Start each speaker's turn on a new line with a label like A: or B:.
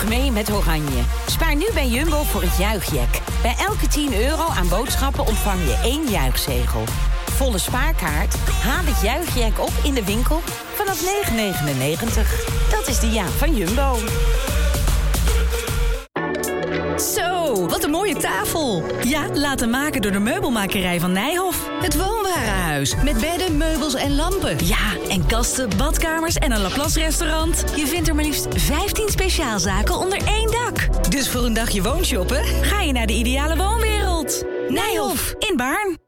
A: Juich mee met Oranje. Spaar nu bij Jumbo voor het juichjack. Bij elke €10 aan boodschappen ontvang je 1 juichzegel. Volle spaarkaart? Haal het juichjack op in de winkel vanaf €9,99. Dat is de ja van Jumbo.
B: Zo, wat een mooie tafel. Ja, laten maken door de meubelmakerij van Nijhoff. Het woonwarenhuis, met bedden, meubels en lampen. Ja, en kasten, badkamers en een Laplace restaurant. Je vindt er maar liefst 15 speciaalzaken onder één dak. Dus voor een dagje woonshoppen, ga je naar de ideale woonwereld. Nijhoff, in Baarn.